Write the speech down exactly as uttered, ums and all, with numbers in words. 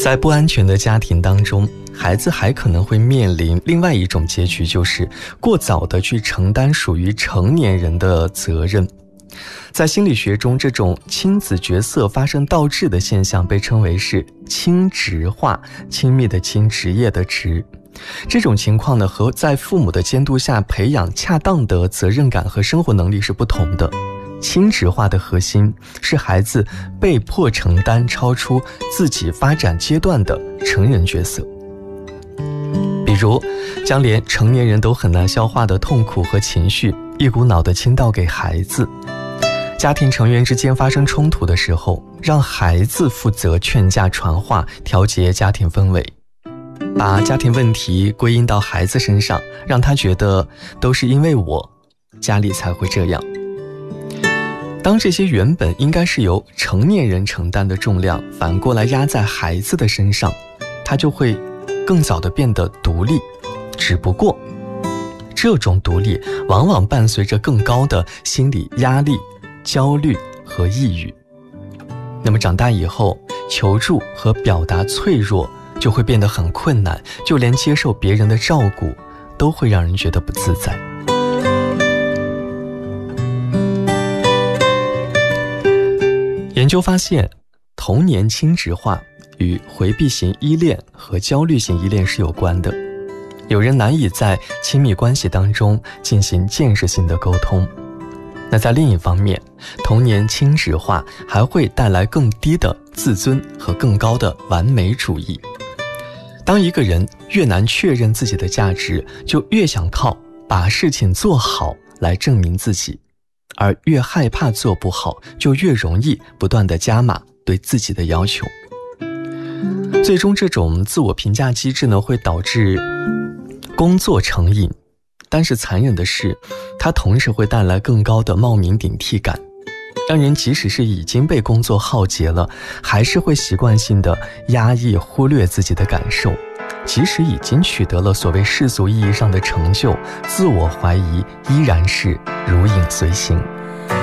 在不安全的家庭当中，孩子还可能会面临另外一种结局，就是过早的去承担属于成年人的责任。在心理学中，这种亲子角色发生倒置的现象被称为是亲职化，亲密的亲，职业的职。这种情况呢，和在父母的监督下培养恰当的责任感和生活能力是不同的。亲职化的核心是孩子被迫承担超出自己发展阶段的成人角色，比如将连成年人都很难消化的痛苦和情绪一股脑地倾倒给孩子。家庭成员之间发生冲突的时候，让孩子负责劝架传话，调节家庭氛围，把家庭问题归因到孩子身上，让他觉得都是因为我，家里才会这样。当这些原本应该是由成年人承担的重量反过来压在孩子的身上，他就会更早地变得独立。只不过这种独立往往伴随着更高的心理压力、焦虑和抑郁。那么长大以后，求助和表达脆弱就会变得很困难，就连接受别人的照顾都会让人觉得不自在。研究发现，童年亲职化与回避型依恋和焦虑型依恋是有关的。有人难以在亲密关系当中进行建设性的沟通。那在另一方面，童年亲职化还会带来更低的自尊和更高的完美主义。当一个人越难确认自己的价值，就越想靠把事情做好来证明自己，而越害怕做不好，就越容易不断地加码对自己的要求。最终这种自我评价机制呢，会导致工作成瘾，但是残忍的是，它同时会带来更高的冒名顶替感，让人即使是已经被工作耗竭了，还是会习惯性的压抑忽略自己的感受。即使已经取得了所谓世俗意义上的成就，自我怀疑依然是如影随形。